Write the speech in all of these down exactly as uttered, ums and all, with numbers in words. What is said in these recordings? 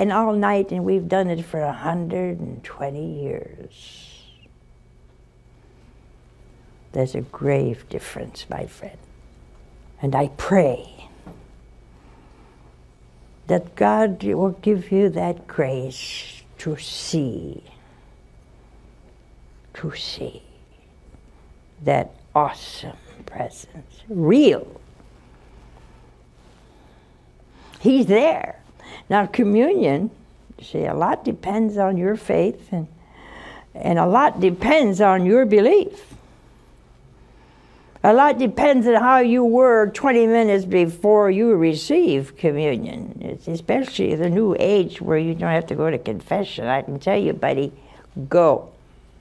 and all night, and we've done it for one hundred twenty years. There's a grave difference, my friend. And I pray that God will give you that grace to see, to see that awesome presence, real. He's there. Now, communion, you see, a lot depends on your faith, and, and a lot depends on your belief. A lot depends on how you were twenty minutes before you received communion. It's especially the new age where you don't have to go to confession. I can tell you, buddy, go.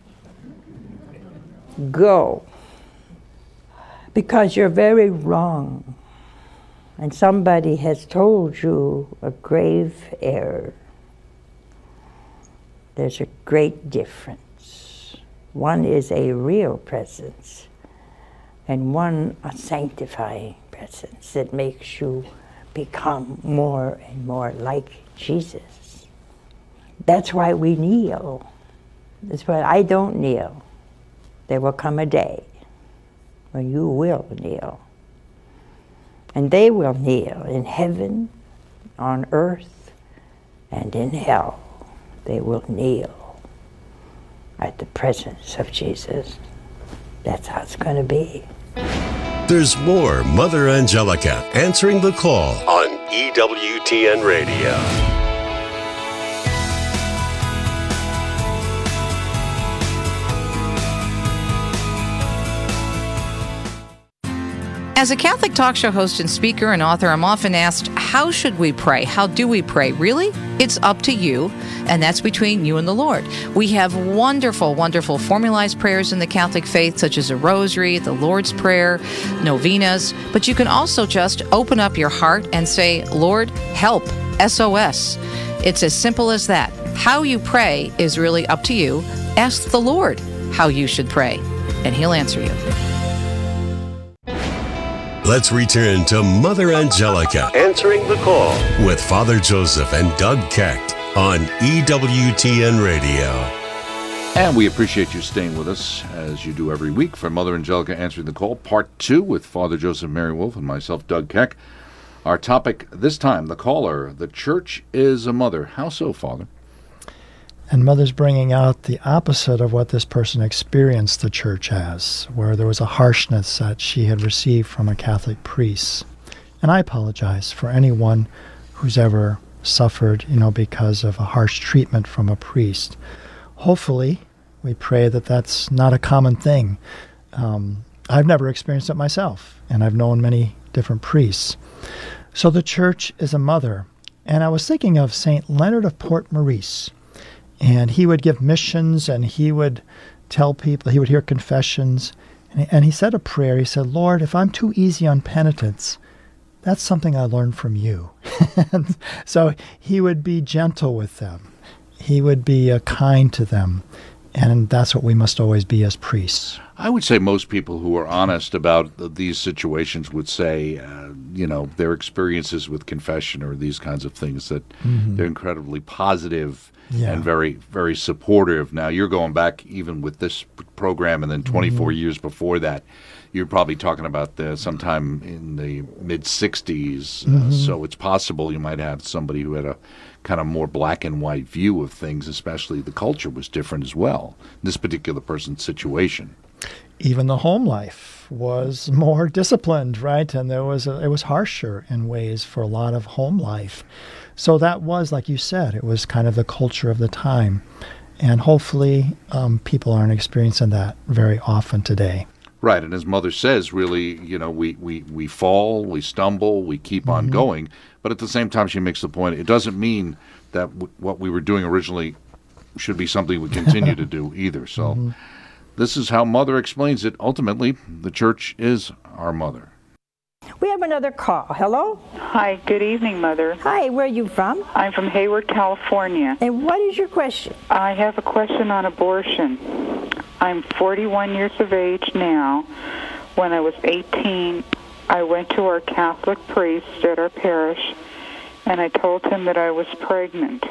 Go. Because you're very wrong. And somebody has told you a grave error. There's a great difference. One is a real presence, and one a sanctifying presence that makes you become more and more like Jesus. That's why we kneel. That's why I don't kneel. There will come a day when you will kneel. And they will kneel in heaven, on earth, and in hell. They will kneel at the presence of Jesus. That's how it's going to be. There's more Mother Angelica answering the call on E W T N Radio. As a Catholic talk show host and speaker and author, I'm often asked, how should we pray? How do we pray? Really? It's up to you, and that's between you and the Lord. We have wonderful, wonderful formalized prayers in the Catholic faith, such as a rosary, the Lord's Prayer, novenas, but you can also just open up your heart and say, Lord, help, S O S. It's as simple as that. How you pray is really up to you. Ask the Lord how you should pray, and He'll answer you. Let's return to Mother Angelica answering the call with Father Joseph and Doug Keck on E W T N Radio. And we appreciate you staying with us as you do every week for Mother Angelica Answering the Call, Part two with Father Joseph Mary Wolf and myself, Doug Keck. Our topic this time, the caller, the church is a mother. How so, Father? And Mother's bringing out the opposite of what this person experienced the church as, where there was a harshness that she had received from a Catholic priest. And I apologize for anyone who's ever suffered, you know, because of a harsh treatment from a priest. Hopefully, we pray that that's not a common thing. Um, I've never experienced it myself, and I've known many different priests. So the church is a mother. And I was thinking of Saint Leonard of Port Maurice. And he would give missions, and he would tell people, he would hear confessions. And he, and he said a prayer. He said, Lord, if I'm too easy on penitence, that's something I learned from you. And so he would be gentle with them. He would be uh, kind to them. And that's what we must always be as priests. I would say most people who are honest about th- these situations would say, uh, you know, their experiences with confession or these kinds of things, that mm-hmm. they're incredibly positive yeah. and very, very supportive. Now, you're going back even with this p- program, and then twenty-four mm-hmm. years before that, you're probably talking about the, sometime in the mid-sixties. Mm-hmm. Uh, so it's possible you might have somebody who had a kind of more black and white view of things, especially the culture was different as well, this particular person's situation. Even the home life was more disciplined, right? And there was a, it was harsher in ways for a lot of home life. So that was, like you said, it was kind of the culture of the time. And hopefully um, people aren't experiencing that very often today. Right, and as Mother says, really, you know, we, we, we fall, we stumble, we keep mm-hmm. on going. But at the same time, she makes the point, it doesn't mean that w- what we were doing originally should be something we continue to do either. So mm-hmm. this is how Mother explains it. Ultimately, the church is our mother. We have another call. Hello? Hi, good evening, Mother. Hi, where are you from? I'm from Hayward, California. And what is your question? I have a question on abortion. I'm forty-one years of age now. When I was eighteen, I went to our Catholic priest at our parish, and I told him that I was pregnant.